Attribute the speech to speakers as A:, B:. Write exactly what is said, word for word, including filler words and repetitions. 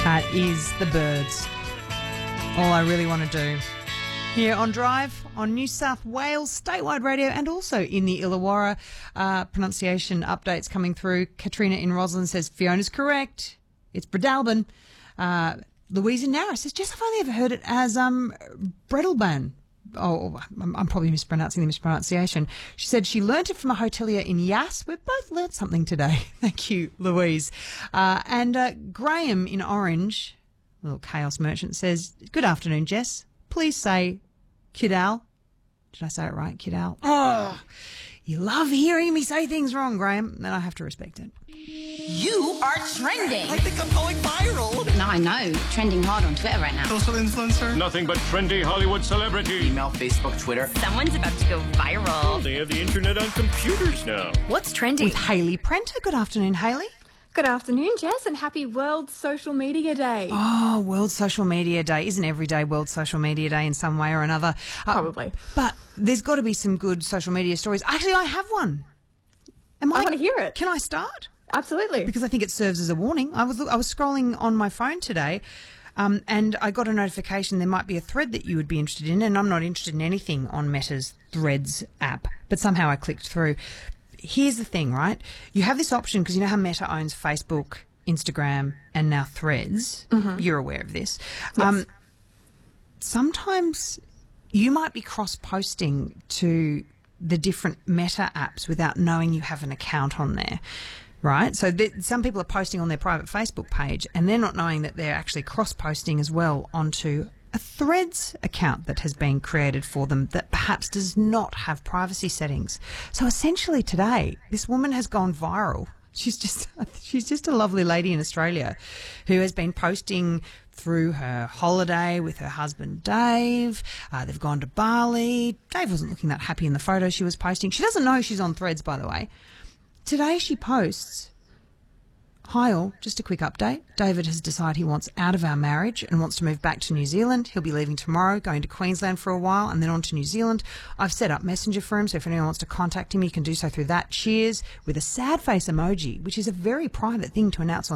A: That is The Birds. All I really want to do. Here on Drive, on New South Wales statewide radio, and also in the Illawarra. Uh, pronunciation updates coming through. Katrina in Roslyn says Fiona's correct. It's Bredalbin. Uh, Louise in Narra says, Jess, I've only ever heard it as um, Bredalban. Oh, I'm, I'm probably mispronouncing the mispronunciation. She said she learnt it from a hotelier in Yass. We've both learnt something today. Thank you, Louise. Uh, and uh, Graham in Orange, little chaos merchant, says, good afternoon, Jess. Please say Kidal. Did I say it right, Kidal? Oh, you love hearing me say things wrong, Graham. Then I have to respect it.
B: You are trending.
C: I think I'm going viral.
B: No, I know. Trending hard on Twitter right now.
C: Social influencer.
D: Nothing but trendy Hollywood celebrity.
C: Email, Facebook, Twitter.
B: Someone's about to go viral.
D: They have the internet on computers now.
B: What's trending?
A: With Hayley Prenter. Good afternoon, Hayley.
E: Good afternoon, Jess, and happy World Social Media Day.
A: Oh, World Social Media Day. Isn't every day World Social Media Day in some way or another? Uh,
E: Probably.
A: But there's got to be some good social media stories. Actually, I have one. Am
E: I want to hear it.
A: Can I start?
E: Absolutely.
A: Because I think it serves as a warning. I was I was scrolling on my phone today, um, and I got a notification there might be a thread that you would be interested in, and I'm not interested in anything on Meta's Threads app, but somehow I clicked through. Here's the thing, right? You have this option because you know how Meta owns Facebook, Instagram, and now Threads. Mm-hmm. You're aware of this.
E: Yes.
A: Um, sometimes you might be cross-posting to the different Meta apps without knowing you have an account on there. Right? So th- some people are posting on their private Facebook page and they're not knowing that they're actually cross-posting as well onto a Threads account that has been created for them that perhaps does not have privacy settings. So essentially today, this woman has gone viral. She's just she's just a lovely lady in Australia who has been posting through her holiday with her husband Dave. Uh, they've gone to Bali. Dave wasn't looking that happy in the photo she was posting. She doesn't know she's on Threads, by the way. Today she posts, hi all, just a quick update. David has decided he wants out of our marriage and wants to move back to New Zealand. He'll be leaving tomorrow, going to Queensland for a while and then on to New Zealand. I've set up Messenger for him, so if anyone wants to contact him, you can do so through that. Cheers, with a sad face emoji, which is a very private thing to announce on